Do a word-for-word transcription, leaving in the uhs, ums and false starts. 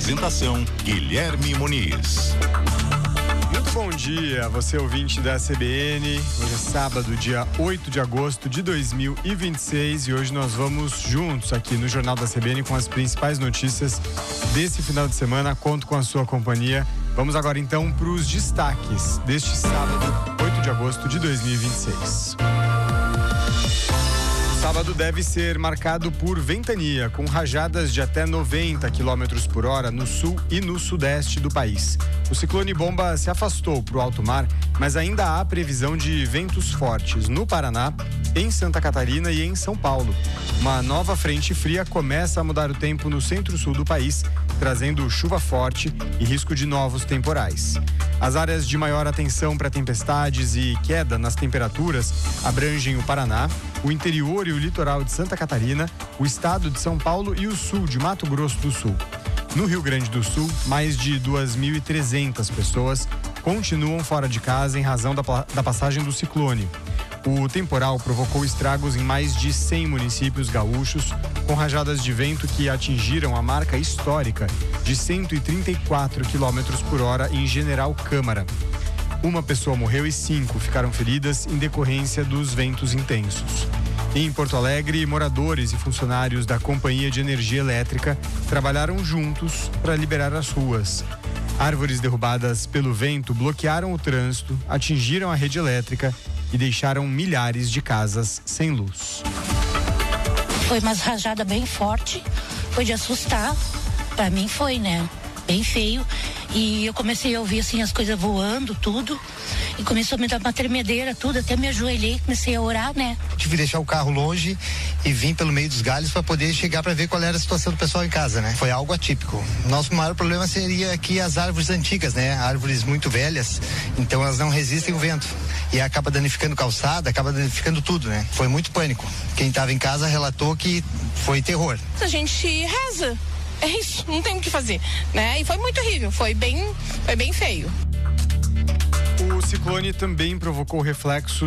Apresentação Guilherme Muniz. Muito bom dia, você ouvinte da C B N. Hoje é sábado, dia oito de agosto de dois mil e vinte e seis, e hoje nós vamos juntos aqui no Jornal da C B N com as principais notícias desse final de semana. Conto com a sua companhia. Vamos agora então para os destaques deste sábado, oito de agosto de dois mil e vinte e seis. O sábado deve ser marcado por ventania, com rajadas de até noventa quilômetros por hora no sul e no sudeste do país. O ciclone bomba se afastou para o alto mar, mas ainda há previsão de ventos fortes no Paraná, em Santa Catarina e em São Paulo. Uma nova frente fria começa a mudar o tempo no centro-sul do país, trazendo chuva forte e risco de novos temporais. As áreas de maior atenção para tempestades e queda nas temperaturas abrangem o Paraná, o interior e o litoral de Santa Catarina, o estado de São Paulo e o sul de Mato Grosso do Sul. No Rio Grande do Sul, mais de duas mil e trezentas pessoas continuam fora de casa em razão da, da passagem do ciclone. O temporal provocou estragos em mais de cem municípios gaúchos, com rajadas de vento que atingiram a marca histórica de cento e trinta e quatro quilômetros por hora em General Câmara. Uma pessoa morreu e cinco ficaram feridas em decorrência dos ventos intensos. Em Porto Alegre, moradores e funcionários da Companhia de Energia Elétrica trabalharam juntos para liberar as ruas. Árvores derrubadas pelo vento bloquearam o trânsito, atingiram a rede elétrica e deixaram milhares de casas sem luz. Foi uma rajada bem forte, foi de assustar. Pra mim foi, né? Bem feio. E eu comecei a ouvir assim as coisas voando, tudo. E começou a me dar uma tremedeira, tudo. Até me ajoelhei, comecei a orar, né? Tive que deixar o carro longe e vim pelo meio dos galhos para poder chegar para ver qual era a situação do pessoal em casa, né? Foi algo atípico. Nosso maior problema seria aqui as árvores antigas, né? Árvores muito velhas, então elas não resistem ao vento. E acaba danificando calçada, acaba danificando tudo, né? Foi muito pânico. Quem estava em casa relatou que foi terror. A gente reza. É isso, não tem o que fazer, né? E foi muito horrível, foi bem, foi bem feio. O ciclone também provocou reflexos